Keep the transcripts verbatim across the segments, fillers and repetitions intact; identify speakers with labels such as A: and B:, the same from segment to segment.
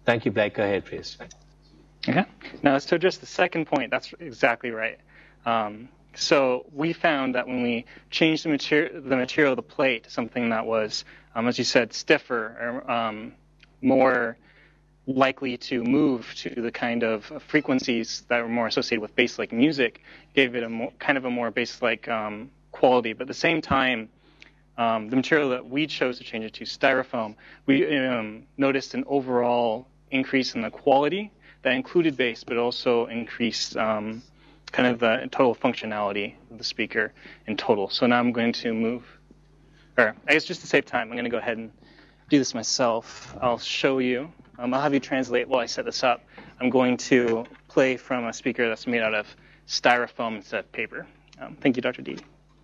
A: Thank you, Blake. Go ahead, please.
B: Okay. Now, to address the second point, that's exactly right. Um, so we found that when we changed the material, the material of the plate to something that was, um, as you said, stiffer or um, more likely to move to the kind of frequencies that were more associated with bass-like music, gave it a more, kind of a more bass-like um, quality. But at the same time, um, the material that we chose to change it to, styrofoam, we um, noticed an overall increase in the quality that included bass, but also increased um, kind of the total functionality of the speaker in total. So now I'm going to move, or I guess just to save time, I'm going to go ahead and do this myself. I'll show you. Um, I'll have you translate while I set this up. I'm going to play from a speaker that's made out of styrofoam instead of paper. Um, thank you, Doctor D.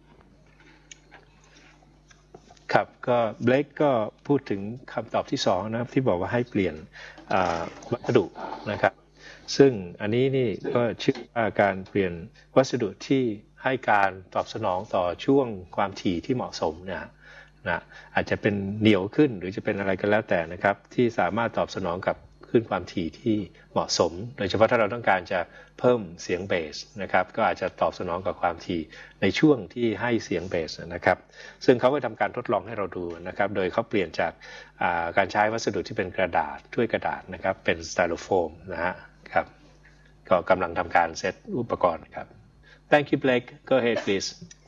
A: ครับก็เบลกก็พูดถึงคำตอบที่สองนะครับที่บอกว่าให้เปลี่ยนวัสดุนะครับซึ่งอันนี้นี่ก็ชื่อว่าการเปลี่ยนวัสดุที่ให้การตอบสนองต่อช่วงความถี่ที่เหมาะสมนะนะอาจจะเป็นเหนียวขึ้นหรือจะเป็นอะไรก็แล้วแต่นะครับที่สามารถตอบสนองกับคลื่นความถี่ที่เหมาะสมโดยเฉพาะถ้าเราต้องการจะเพิ่มเสียงเบสนะครับก็อาจจะตอบสนองกับความถี่ในช่วงที่ให้เสียงเบสนะครับซึ่งเขาก็ทำการทดลองให้เราดูนะครับโดยเขาเปลี่ยนจากการใช้วัสดุที่เป็นกระดาษถ้วยกระดาษนะครับเป็นสไตโลโฟมนะฮะครับก็กำลังทำการเซตอุปกรณ์ครับ Thank you, Blake. Go ahead, please.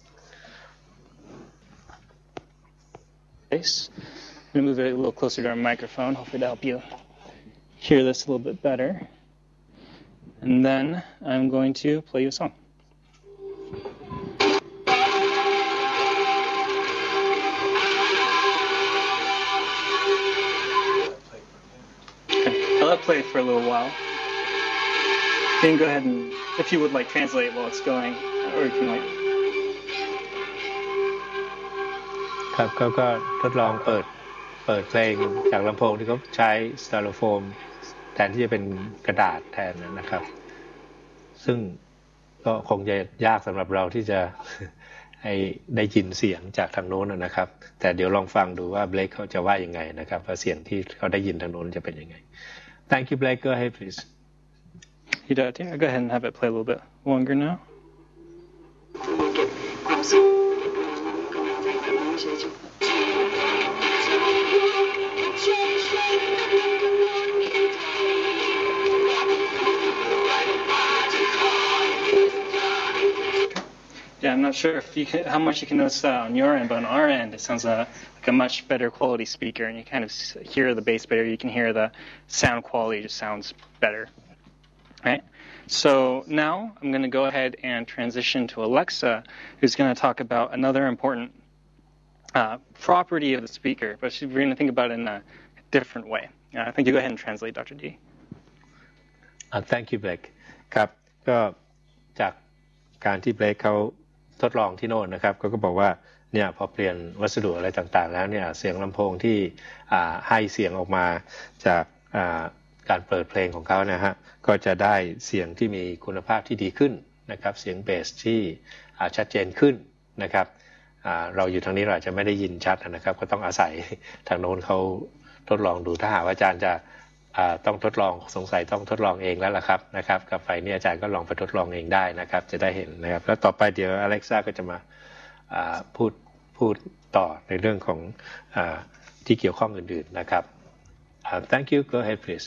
B: I'm going to move it a little closer to our microphone, hopefully to help you hear this a little bit better. And then I'm going to play you a song. Okay. I'll let it play for a little while. You can go ahead and, if you would like, translate while it's going, or you can like.
A: ครับเขาก็ทดลองเปิดเปิดเพลงจากลำโพงที่เขาใช้สไตโลโฟมแทนที่จะเป็นกระดาษแทนนะครับซึ่งก็คงจะยากสำหรับเราที่จะให้ได้ยินเสียงจากทางโน้นนะครับแต่เดี๋ยวลองฟังดูว่าเบลคเขาจะว่ายังไงนะครับว่าเสียงที่เขาได้ยินทางโน้นจะเป็นยังไง Thank you, Blake. Go ahead, please.
B: You do it. Yeah, go ahead and have it play a little bit longer now. Yeah, I'm not sure if you can, how much you can notice that on your end, but on our end, it sounds uh, like a much better quality speaker, and you kind of hear the bass better. You can hear the sound quality just sounds better. Right? So now I'm going to go ahead and transition to Alexa, who's going to talk about another important uh, property of the speaker, but we're going to think about it in a different way. Uh, I think you go ahead and translate, Doctor D.
A: Uh, thank you, Blake. ครับก็จากการที่ Blake เขาทดลองที่โน่นนะครับเขาก็บอกว่าเนี่ยพอเปลี่ยนวัสดุอะไรต่างๆแล้วเนี่ยเสียงลำโพงที่ให้เสียงออกมาจากการเปิดเพลงของเขานะฮะก็จะได้เสียงที่มีคุณภาพที่ดีขึ้นนะครับเสียงเบสที่ชัดเจนขึ้นนะครับเราอยู่ทางนี้เราจะไม่ได้ยินชัดนะครับก็ต้องอาศัยทางโน้นเขาทดลองดูถ้าหากว่าอาจารย์จะต้องทดลองสงสัยต้องทดลองเองแล้วล่ะครับนะครับกับไฟนี่อาจารย์ก็ลองไปทดลองเองได้นะครับจะได้เห็นนะครับแล้วต่อไปเดี๋ยวอเล็กซ่าก็จะมาพูดพูดต่อในเรื่องของที่เกี่ยวข้องอื่นๆนะครับ Thank you. Go ahead, please.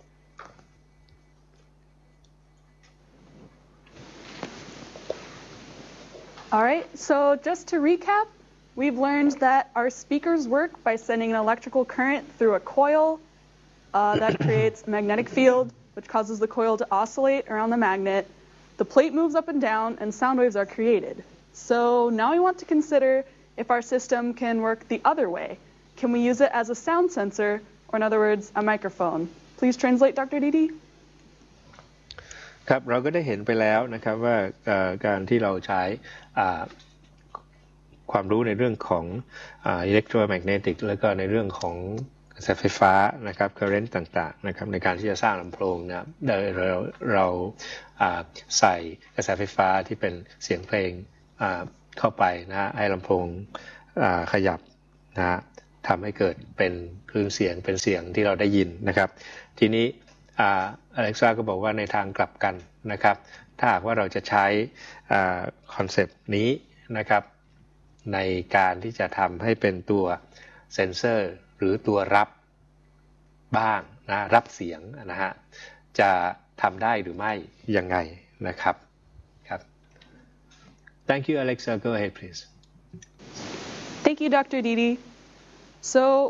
C: All right, so just to recap, we've learned that our speakers work by sending an electrical current through a coil uh, that creates a magnetic field, which causes the coil to oscillate around the magnet. The plate moves up and down, and sound waves are created. So now we want to consider if our system can work the other way. Can we use it as a sound sensor, or in other words, a microphone? Please translate, Doctor Didi.
A: ครับเราก็ได้เห็นไปแล้วนะครับว่าการที่เราใช้ความรู้ในเรื่องของอิเล็กโทรแมกเนติกแล้วก็ในเรื่องของกระแสไฟฟ้านะครับ current ต่างๆนะครับในการที่จะสร้างลำโพงนะโดยเราเราใส่กระแสไฟฟ้าที่เป็นเสียงเพลงเข้าไปนะให้ลำโพงขยับนะแททำให้เกิดเป็นคลื่นเสียงเป็นเสียงที่เราได้ยินนะครับทีนี้อเล็กซ่าก็บอกว่าในทางกลับกันนะครับถ้าหากว่าเราจะใช้คอนเซปต์นี้นะครับในการที่จะทำให้เป็นตัวเซนเซอร์หรือตัวรับบ้างนะรับเสียงนะฮะจะทำได้หรือไม่ยังไงนะครับครับ Thank you Alexa go ahead please
C: Thank you Doctor Didi So